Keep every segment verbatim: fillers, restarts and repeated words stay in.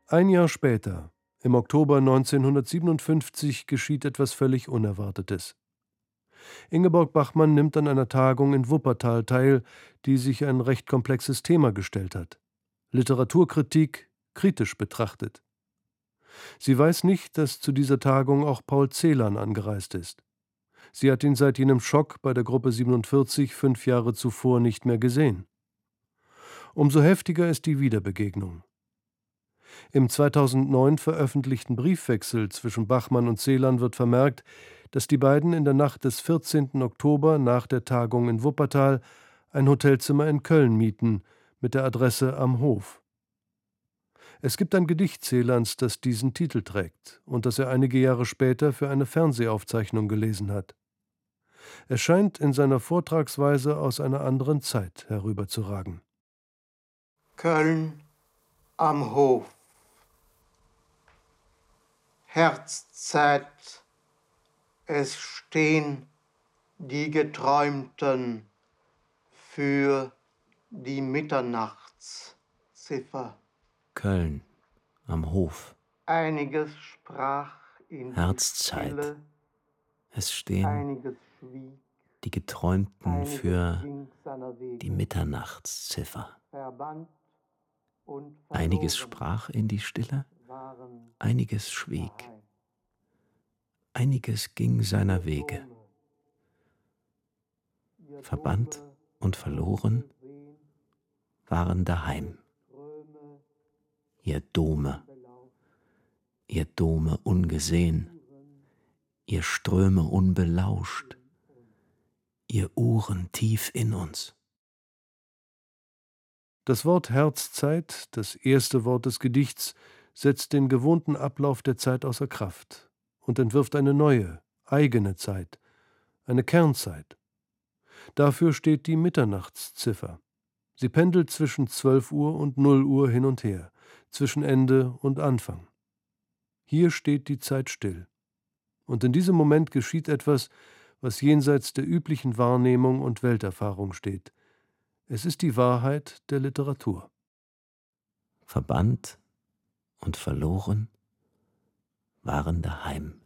Ein Jahr später, im Oktober neunzehnhundertsiebenundfünfzig, geschieht etwas völlig Unerwartetes. Ingeborg Bachmann nimmt an einer Tagung in Wuppertal teil, die sich ein recht komplexes Thema gestellt hat: Literaturkritik kritisch betrachtet. Sie weiß nicht, dass zu dieser Tagung auch Paul Celan angereist ist. Sie hat ihn seit jenem Schock bei der Gruppe siebenundvierzig fünf Jahre zuvor nicht mehr gesehen. Umso heftiger ist die Wiederbegegnung. Im zweitausendneun veröffentlichten Briefwechsel zwischen Bachmann und Celan wird vermerkt, dass die beiden in der Nacht des vierzehnten Oktober nach der Tagung in Wuppertal ein Hotelzimmer in Köln mieten, mit der Adresse Am Hof. Es gibt ein Gedicht Celans, das diesen Titel trägt und das er einige Jahre später für eine Fernsehaufzeichnung gelesen hat. Es scheint in seiner Vortragsweise aus einer anderen Zeit herüberzuragen. Köln am Hof. Herzzeit, es stehen die Geträumten für die Mitternachtsziffer. Köln am Hof. Einiges sprach in Herzzeit, die Stille, es stehen einiges schwieg, die Geträumten einiges für ging seiner Wege, die Mitternachtsziffer. verbannt und Einiges verloren sprach in die Stille, waren einiges schwieg, daheim. einiges ging seiner Wege. Ihr Verbannt Dome und verloren sehen, waren daheim. Ströme Ihr Dome, belauscht, ihr Dome ungesehen, ihr Ströme unbelauscht, ihr Uhren tief in uns. Das Wort Herzzeit, das erste Wort des Gedichts, setzt den gewohnten Ablauf der Zeit außer Kraft und entwirft eine neue, eigene Zeit, eine Kernzeit. Dafür steht die Mitternachtsziffer. Sie pendelt zwischen zwölf Uhr und null Uhr hin und her, zwischen Ende und Anfang. Hier steht die Zeit still. Und in diesem Moment geschieht etwas, was jenseits der üblichen Wahrnehmung und Welterfahrung steht. Es ist die Wahrheit der Literatur. Verbannt und verloren waren daheim.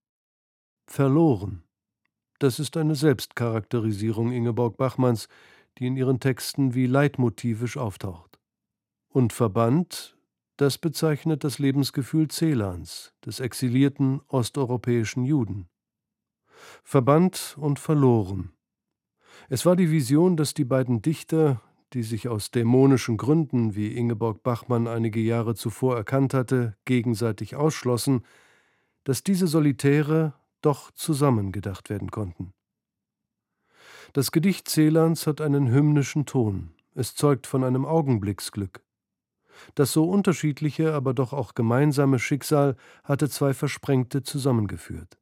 Verloren. Das ist eine Selbstcharakterisierung Ingeborg Bachmanns, die in ihren Texten wie leitmotivisch auftaucht. Und verbannt, das bezeichnet das Lebensgefühl Celans, des exilierten osteuropäischen Juden. Verbannt und verloren. Es war die Vision, dass die beiden Dichter, die sich aus dämonischen Gründen, wie Ingeborg Bachmann einige Jahre zuvor erkannt hatte, gegenseitig ausschlossen, dass diese Solitäre doch zusammengedacht werden konnten. Das Gedicht Celans hat einen hymnischen Ton. Es zeugt von einem Augenblicksglück. Das so unterschiedliche, aber doch auch gemeinsame Schicksal hatte zwei Versprengte zusammengeführt.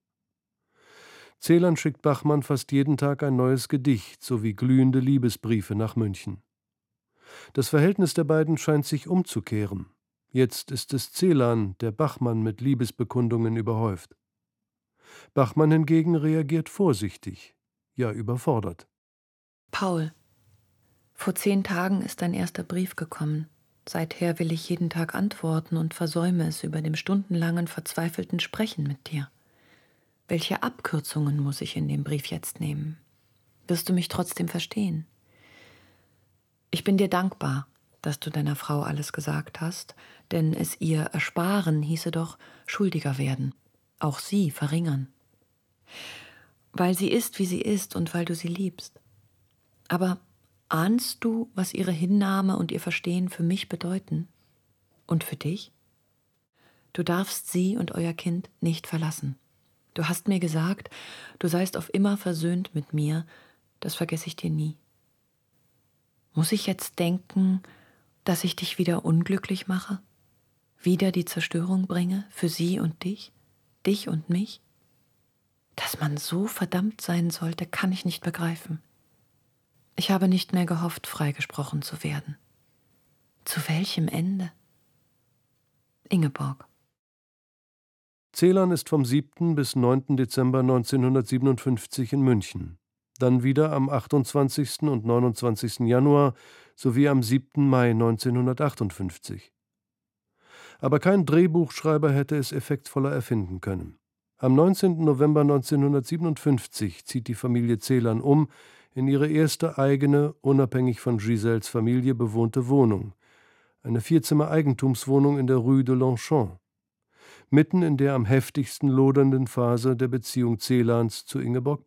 Celan schickt Bachmann fast jeden Tag ein neues Gedicht sowie glühende Liebesbriefe nach München. Das Verhältnis der beiden scheint sich umzukehren. Jetzt ist es Celan, der Bachmann mit Liebesbekundungen überhäuft. Bachmann hingegen reagiert vorsichtig, ja überfordert. Paul, vor zehn Tagen ist dein erster Brief gekommen. Seither will ich jeden Tag antworten und versäume es über dem stundenlangen, verzweifelten Sprechen mit dir. Welche Abkürzungen muss ich in dem Brief jetzt nehmen? Wirst du mich trotzdem verstehen? Ich bin dir dankbar, dass du deiner Frau alles gesagt hast, denn es ihr ersparen hieße doch schuldiger werden, auch sie verringern. Weil sie ist, wie sie ist und weil du sie liebst. Aber ahnst du, was ihre Hinnahme und ihr Verstehen für mich bedeuten? Und für dich? Du darfst sie und euer Kind nicht verlassen. Du hast mir gesagt, du seist auf immer versöhnt mit mir, das vergesse ich dir nie. Muss ich jetzt denken, dass ich dich wieder unglücklich mache? Wieder die Zerstörung bringe für sie und dich, dich und mich? Dass man so verdammt sein sollte, kann ich nicht begreifen. Ich habe nicht mehr gehofft, freigesprochen zu werden. Zu welchem Ende? Ingeborg. Celan ist vom siebten bis neunten Dezember neunzehnhundertsiebenundfünfzig in München, dann wieder am achtundzwanzigsten und neunundzwanzigsten Januar sowie am siebten Mai neunzehnhundertachtundfünfzig. Aber kein Drehbuchschreiber hätte es effektvoller erfinden können. Am neunzehnten November neunzehnhundertsiebenundfünfzig zieht die Familie Celan um in ihre erste eigene, unabhängig von Giselles Familie bewohnte Wohnung, eine Vierzimmer-Eigentumswohnung in der Rue de Longchamp, mitten in der am heftigsten lodernden Phase der Beziehung Celans zu Ingeborg